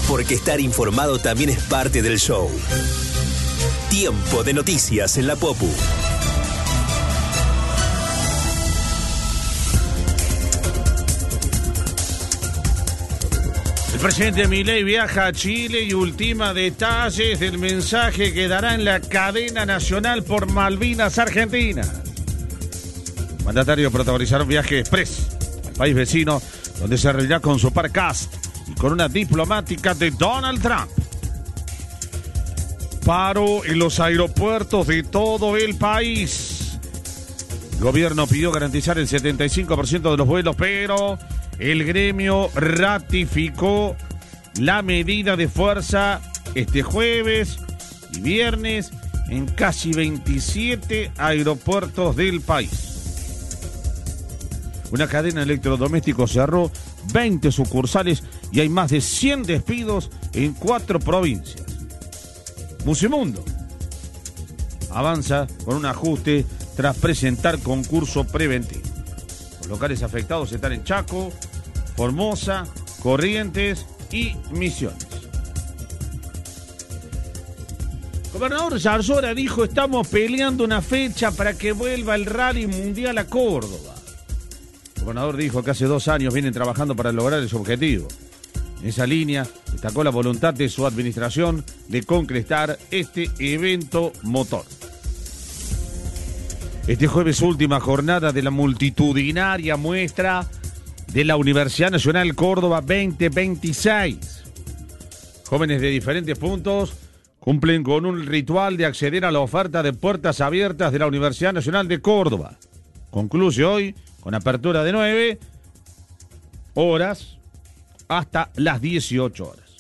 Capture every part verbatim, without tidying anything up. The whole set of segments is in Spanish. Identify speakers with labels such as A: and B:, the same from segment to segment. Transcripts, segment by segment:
A: Porque estar informado también es parte del show. Tiempo de noticias en la Popu.
B: El presidente Milei viaja a Chile y ultima detalles del mensaje que dará en la cadena nacional por Malvinas Argentina. Mandatarios protagonizaron viaje express al país vecino, donde se reunirá con su par cast y con una diplomática de Donald Trump. Paro en los aeropuertos de todo el país. El gobierno pidió garantizar el setenta y cinco por ciento de los vuelos, pero el gremio ratificó la medida de fuerza este jueves y viernes en casi veintisiete aeropuertos del país. Una cadena de electrodomésticos cerró veinte sucursales y hay más de cien despidos en cuatro provincias. Musimundo avanza con un ajuste tras presentar concurso preventivo. Los locales afectados están en Chaco, Formosa, Corrientes y Misiones. Gobernador Zarzora dijo: estamos peleando una fecha para que vuelva el Rally Mundial a Córdoba. El gobernador dijo que hace dos años vienen trabajando para lograr ese objetivo. En esa línea, destacó la voluntad de su administración de concretar este evento motor. Este jueves, última jornada de la multitudinaria muestra de la Universidad Nacional Córdoba veinte veintiséis. Jóvenes de diferentes puntos cumplen con un ritual de acceder a la oferta de puertas abiertas de la Universidad Nacional de Córdoba. Concluye hoy con apertura de nueve horas hasta las dieciocho horas.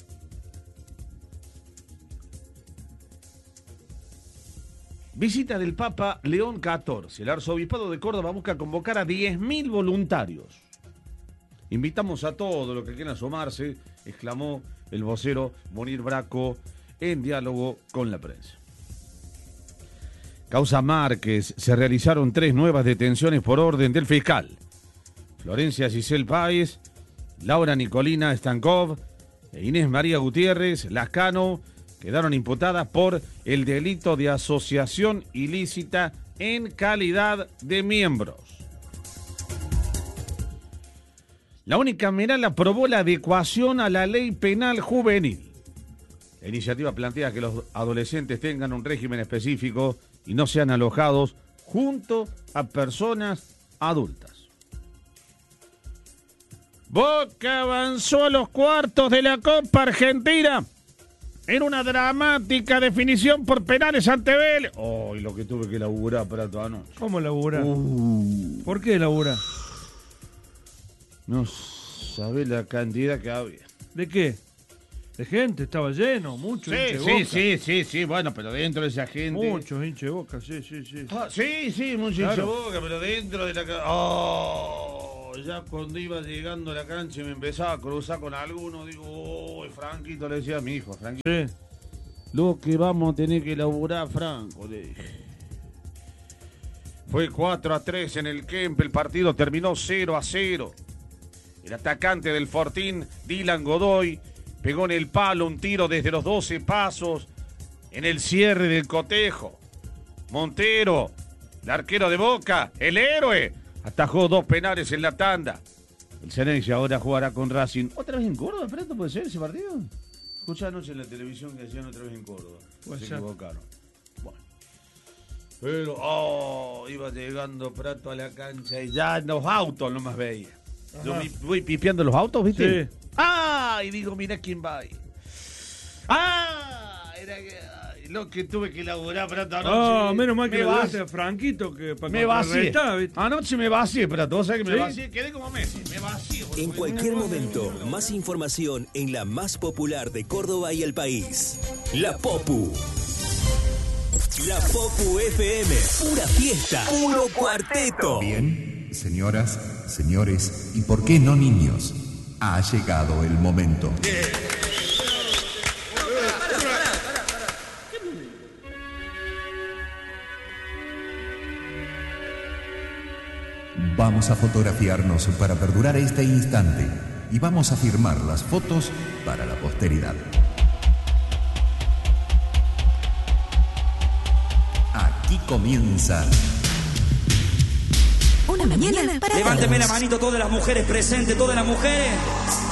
B: Visita del Papa León catorce. El arzobispado de Córdoba busca convocar a diez mil voluntarios. Invitamos a todos los que quieran sumarse, exclamó el vocero Monir Braco en diálogo con la prensa. Causa Márquez, se realizaron tres nuevas detenciones por orden del fiscal. Florencia Giselle Páez, Laura Nicolina Stankov e Inés María Gutiérrez Lascano quedaron imputadas por el delito de asociación ilícita en calidad de miembros. La Unicameral aprobó la adecuación a la ley penal juvenil. La iniciativa plantea que los adolescentes tengan un régimen específico y no sean alojados junto a personas adultas. Boca avanzó a los cuartos de la Copa Argentina en una dramática definición por penales ante Vélez. Oh, y lo que tuve que laburar para toda noche.
C: ¿Cómo laburar?
B: Uh.
C: ¿Por qué laburar?
B: No sabés la cantidad que había.
C: ¿De qué? De gente, estaba lleno, mucho
B: Sí,
C: hinche
B: sí,
C: boca.
B: sí, sí, sí, bueno, pero dentro de esa gente...
C: Muchos hinche boca, sí, sí, sí.
B: Ah, sí, sí, mucho
C: Claro.
B: hincha boca, pero dentro de la... ca- Oh, ya cuando iba llegando a la cancha y me empezaba a cruzar con alguno, digo, oh, Franquito, le decía a mi hijo, Franquito.
C: Sí.
B: Lo que vamos a tener que laburar, Franco, le dije. Fue cuatro a tres en el Kemp, el partido terminó cero a cero. El atacante del Fortín, Dylan Godoy, pegó en el palo un tiro desde los doce pasos en el cierre del cotejo. Montero, el arquero de Boca, el héroe, atajó dos penales en la tanda. El Ceneice ahora jugará con Racing. ¿Otra vez en Córdoba, Prato, puede ser ese partido? Escuché anoche en la televisión que decían otra vez en Córdoba.
C: Puede
B: Se
C: ser.
B: equivocaron. Bueno. Pero, oh, iba llegando Prato a la cancha y ya los autos no más veía. Yo
C: Ajá.
B: vi- voy pipiando los autos, ¿viste?
C: Sí.
B: Ah, y digo, mira quién va ahí. Ah, era que, ay, lo que tuve que elaborar Prato anoche.
C: Ah, menos mal que
B: me
C: le
B: vacié.
C: daste a Franquito que para
B: Me vacié.
C: contrarrestar, ¿viste?
B: Anoche me vacié, Prato. Vos sabés que me
C: ¿Sí?
B: vacié. Quedé como Messi. Me vacié. boludo.
A: En cualquier momento, más información en la más popular de Córdoba y el país. La Popu. La Popu F M. Pura fiesta. Puro cuarteto.
D: Bien, señoras, señores, y por qué no niños, ha llegado el momento. Vamos a fotografiarnos para perdurar este instante, y vamos a firmar las fotos para la posteridad. Aquí comienza
E: Una mañana para
F: Levánteme
E: todos.
F: la manito todas las mujeres presentes, todas las mujeres.